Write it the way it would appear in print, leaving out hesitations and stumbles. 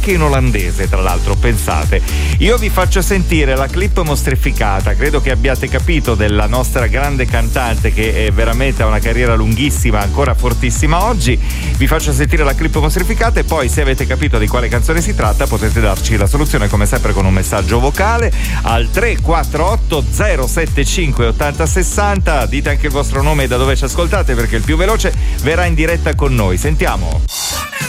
anche in olandese, tra l'altro, pensate. Io vi faccio sentire la clip mostrificata, credo che abbiate capito, della nostra grande cantante che è veramente ha una carriera lunghissima, ancora fortissima oggi. Vi faccio sentire la clip mostrificata e poi, se avete capito di quale canzone si tratta, potete darci la soluzione come sempre con un messaggio vocale al 348 075 8060. Dite anche il vostro nome e da dove ci ascoltate, perché il più veloce verrà in diretta con noi. Sentiamo.